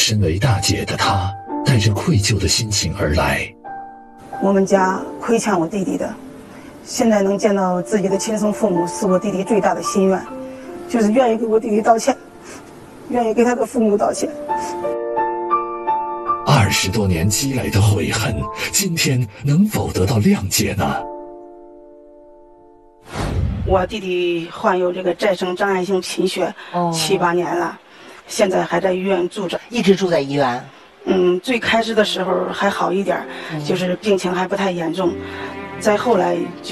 身为大姐的她，带着愧疚的心情而来。 我们家亏欠我弟弟的，现在能见到自己的亲生父母，是我弟弟最大的心愿，就是愿意给我弟弟道歉，愿意给他的父母道歉。 20多年积累的悔恨，今天能否得到谅解呢？ 我弟弟患有这个再生障碍性贫血，7、8年了，现在还在医院住着， 一直住在医院。 最开始的时候还好一点，就是病情还不太严重，再后来就